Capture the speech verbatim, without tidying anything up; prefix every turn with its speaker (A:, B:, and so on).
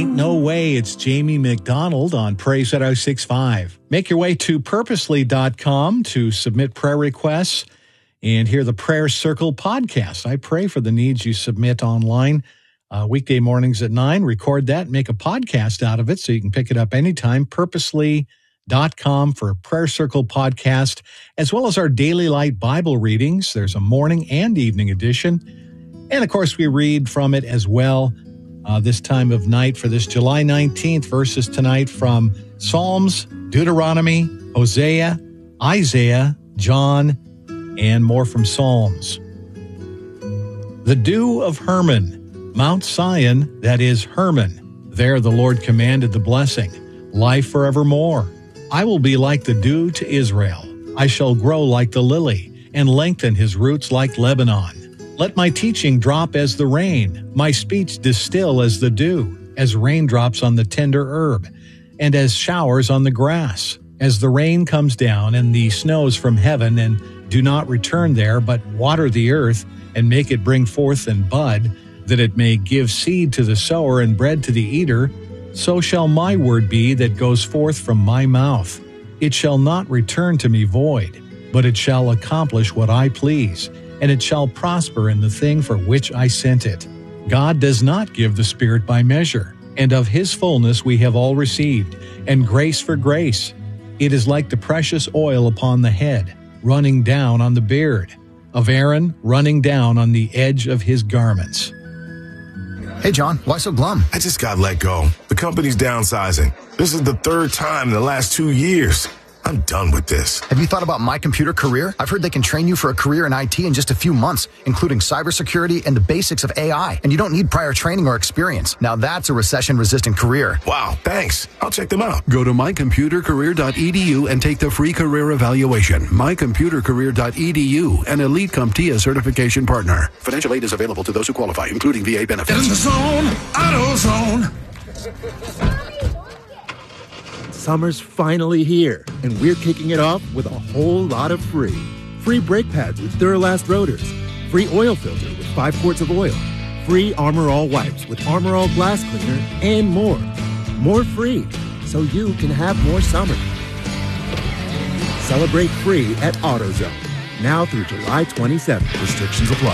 A: No way, it's Jamie McDonald on Praise at oh six five. Make your way to purposely dot com to submit prayer requests and hear the Prayer Circle podcast. I pray for the needs you submit online uh, weekday mornings at nine. Record that, make a podcast out of it so you can pick it up anytime. purposely dot com for Prayer Circle podcast, as well as our Daily Light Bible readings. There's a morning and evening edition. And, of course, we read from it as well. Uh, this time of night for this July nineteenth, verses tonight from Psalms, Deuteronomy, Hosea, Isaiah, John, and more from Psalms. The dew of Hermon, Mount Zion, that is Hermon. There the Lord commanded the blessing, life forevermore. I will be like the dew to Israel. I shall grow like the lily and lengthen his roots like Lebanon. Let my teaching drop as the rain, my speech distill as the dew, as raindrops on the tender herb, and as showers on the grass. As the rain comes down and the snows from heaven, and do not return there, but water the earth, and make it bring forth and bud, that it may give seed to the sower and bread to the eater, so shall my word be that goes forth from my mouth. It shall not return to me void, but it shall accomplish what I please, and it shall prosper in the thing for which I sent it. God does not give the Spirit by measure, and of his fullness we have all received, and grace for grace. It is like the precious oil upon the head, running down on the beard, of Aaron running down on the edge of his garments.
B: Hey, John, why so glum?
C: I just got let go. The company's downsizing. This is the third time in the last two years. I'm done with this.
B: Have you thought about My Computer Career? I've heard they can train you for a career in I T in just a few months, including cybersecurity and the basics of A I. And you don't need prior training or experience. Now that's a recession-resistant career.
C: Wow, thanks. I'll check them out.
D: Go to my computer career dot e d u and take the free career evaluation. my computer career dot e d u, an Elite CompTIA certification partner. Financial aid is available to those who qualify, including V A benefits.
E: In the zone, AutoZone.
F: Summer's finally here, and we're kicking it off with a whole lot of free. Free brake pads with Duralast rotors. Free oil filter with five quarts of oil. Free Armor All wipes with Armor All glass cleaner, and more. More free, so you can have more summer. Celebrate free at AutoZone. Now through July twenty-seventh. Restrictions apply.